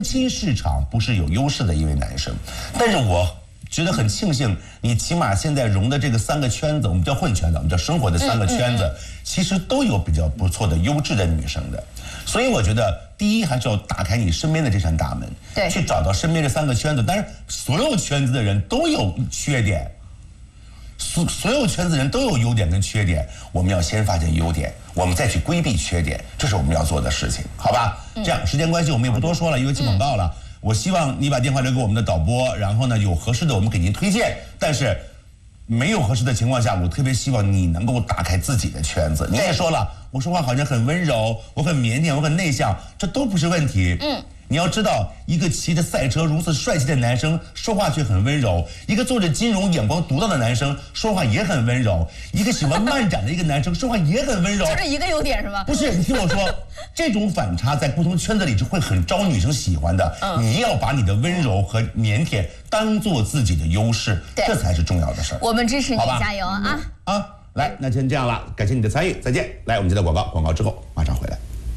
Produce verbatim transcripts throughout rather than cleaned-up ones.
亲市场不是有优势的一位男生，但是我觉得很庆幸，你起码现在融的这个三个圈子，我们叫混圈子，我们叫生活的三个圈子，嗯嗯嗯其实都有比较不错的优质的女生的。所以我觉得，第一还是要打开你身边的这扇大门， 对， 去找到身边这三个圈子。但是所有圈子的人都有缺点，所所有圈子人都有优点跟缺点，我们要先发现优点，我们再去规避缺点，这是我们要做的事情，好吧？嗯、这样时间关系，我们也不多说了，因为进广告了。嗯我希望你把电话留给我们的导播，然后呢，有合适的我们给您推荐。但是没有合适的情况下，我特别希望你能够打开自己的圈子。你也说了，我说话好像很温柔，我很腼腆，我很内向，这都不是问题。嗯。你要知道，一个骑着赛车如此帅气的男生，说话却很温柔；一个做着金融眼光独到的男生，说话也很温柔；一个喜欢漫展的一个男生，说话也很温柔。 就这一个优点是吧？ 不是，你听我说，这种反差在不同圈子里是会很招女生喜欢的。嗯，你要把你的温柔和腼腆当做自己的优势，这才是重要的事儿。 我们支持你，加油啊！ 啊，来，那先这样了，感谢你的参与，再见。来，我们接到广告，广告之后马上回来。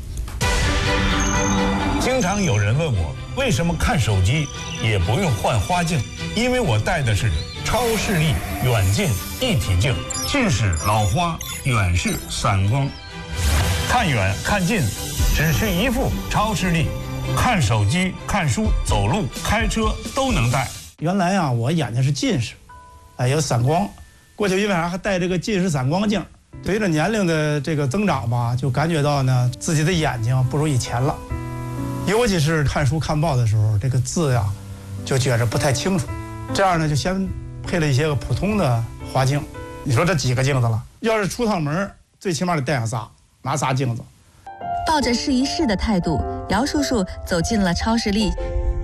经常有人问我为什么看手机也不用换花镜，因为我戴的是超视力远近一体镜，近视老花，远视散光，看远看近只需一副超视力，看手机、看书、走路、开车都能戴。 原来啊，我眼睛是近视，哎，有散光，过去因为啥还戴这个近视散光镜，随着年龄的这个增长吧，就感觉到呢自己的眼睛不如以前了。尤其是看书看报的时候，这个字呀，就觉着不太清楚。这样呢，就先配了一些个普通的花镜。你说这几个镜子了，要是出趟门，最起码得带上仨，拿仨镜子。 抱着试一试的态度，姚叔叔走进了超视力。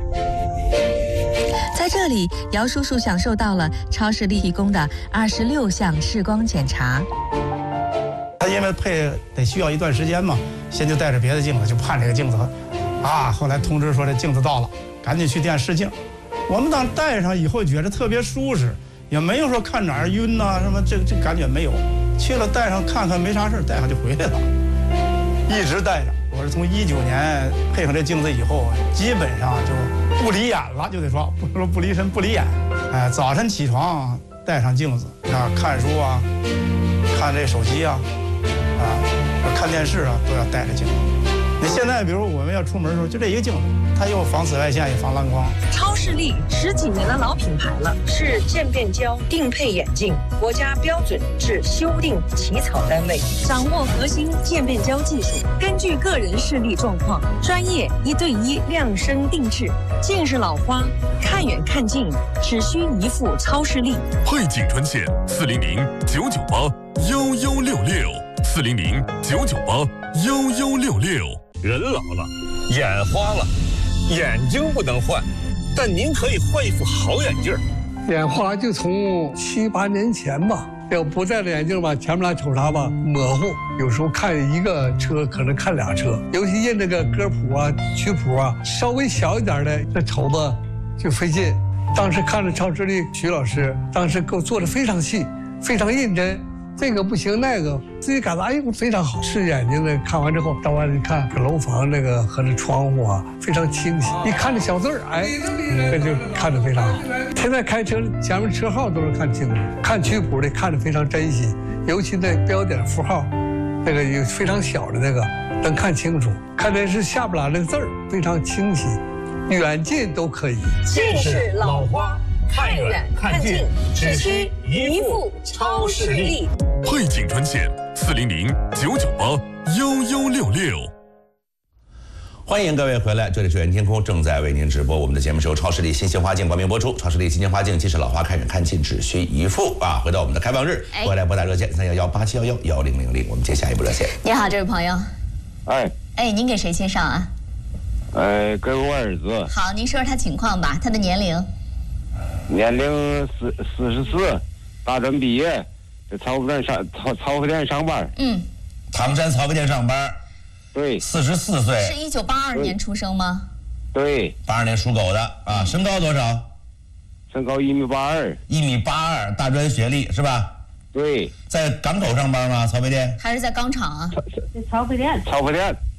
在这里，姚叔叔享受到了超视力提供的二十六项视光检查。 他因为配得需要一段时间嘛，先就带着别的镜子，就盼这个镜子。啊！后来通知说这镜子到了，赶紧去店试镜。我们当戴上以后觉得特别舒适，也没有说看哪儿晕呐、啊、什么，这这感觉没有。去了戴上看看没啥事，戴上就回来了，一直戴着。我是从一九年配上这镜子以后，基本上就不离眼了，就得说不说不离身不离眼。哎，早晨起床戴上镜子啊，看书啊，看这手机啊，啊，看电视啊，都要戴着镜子。你现在比如我们要出门的时候，就这一个镜子，它又防紫外线，也防蓝光。 超视力十几年的老品牌了，是渐变焦定配眼镜，国家标准制修订起草单位，掌握核心渐变焦技术，根据个人视力状况，专业一对一量身定制。近视老花，看远看近，只需一副超视力。 汇景川线四零零九九八幺幺六六四零零九九八幺幺六六。 人老了，眼花了，眼睛不能换，但您可以换一副好眼镜。 眼花就从七八年前吧，要不戴着眼镜吧，前面来瞅啥吧模糊，有时候看一个车可能看俩车，尤其印那个歌谱啊、曲谱啊，稍微小一点的，这瞅吧就费劲。当时看着超视力徐老师，当时给我做的非常细，非常认真。这个不行，那个自己感觉哎呦非常好。是眼睛的，看完之后到外面看楼房那个和这窗户啊非常清晰，一看这小字儿，哎，这就看着非常好。现在开车前面车号都能看清楚，看曲谱的看着非常珍惜，尤其那标点符号，那个有非常小的那个能看清楚。看电视下不拉那个字儿非常清晰，远近都可以。 近视老花。看远看近，只需一副超视力。 汇景川线四零零九九八幺幺六六。 欢迎各位回来，这里是远天空正在为您直播。我们的节目是由超视力新型花镜冠名播出。超视力新型花镜，近视老花看远看近只需一副啊！回到我们的开放日，回来拨打热线三幺幺八七幺幺幺零零零，我们接下一部热线。 你好，这位朋友。 哎。 哎，您给谁介绍啊？ 呃，给我儿子。 好，您说说他情况吧，他的年龄。 年龄四四十四，大专毕业，在曹府店上曹曹府店上班。 嗯， 唐山曹府店上班。 对， 四十四岁。 是一九八二年出生吗？ 对， 八二年属狗的啊。身高多少？ 身高一米八二。 一米八二，大专学历是吧？ 对。 在港口上班吗？曹府店？ 还是在钢厂啊？ 在曹府店。 曹府店。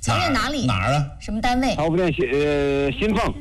曹院哪里？ 哪儿啊？ 什么单位？ 曹府店新呃新凤。